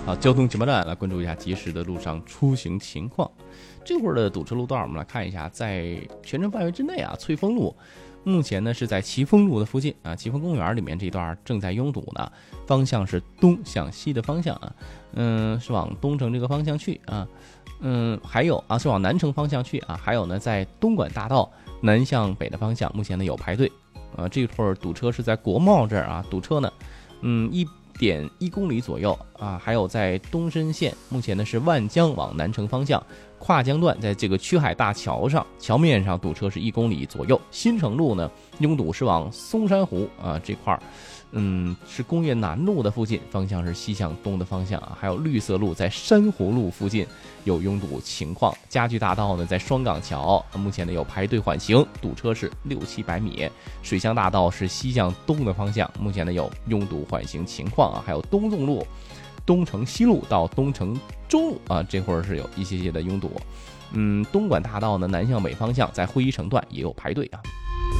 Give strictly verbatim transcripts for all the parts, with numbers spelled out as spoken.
好，交通情报站来关注一下及时的路上出行情况。这会儿的堵车路段，我们来看一下，在全程范围之内啊，翠峰路目前呢是在奇峰路的附近啊，奇峰公园里面这段正在拥堵呢，方向是东向西的方向啊，嗯，是往东城这个方向去啊，嗯，还有啊是往南城方向去啊，还有呢在东莞大道南向北的方向，目前呢有排队啊，这会儿堵车是在国贸这儿啊，堵车呢，嗯一。点一公里左右啊，还有在东深线，目前呢是万江往南城方向跨江段，在这个曲海大桥上桥面上堵车是一公里左右。新城路呢拥堵是往松山湖啊这块儿，嗯是工业南路的附近，方向是西向东的方向啊，还有绿色路在珊瑚路附近有拥堵情况。家具大道呢在双港桥，目前呢有排队缓行，堵车是六七百米。水乡大道是西向东的方向，目前呢有拥堵缓行情况啊，还有东纵路、东城西路到东城中路啊，这会儿是有一些些的拥堵。嗯，东莞大道呢南向北方向在会一城段也有排队啊。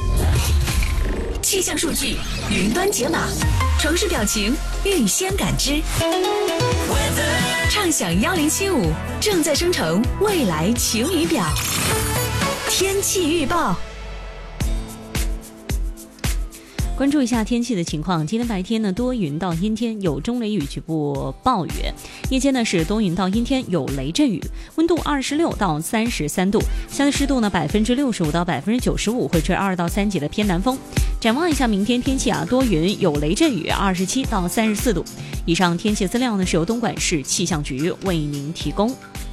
气象数据云端解码，城市表情预先感知。畅享一零七五正在生成未来晴雨表。天气预报。 关注一下天气的情况，今天白天呢多云到阴天，有中雷雨局部暴雨，夜间呢是多云到阴天，有雷阵雨，温度二十六到三十三度，相对湿度呢百分之六十五到百分之九十五，会吹二到三级的偏南风。展望一下明天天气啊，多云有雷阵雨，二十七到三十四度。以上天气资料呢是由东莞市气象局为您提供。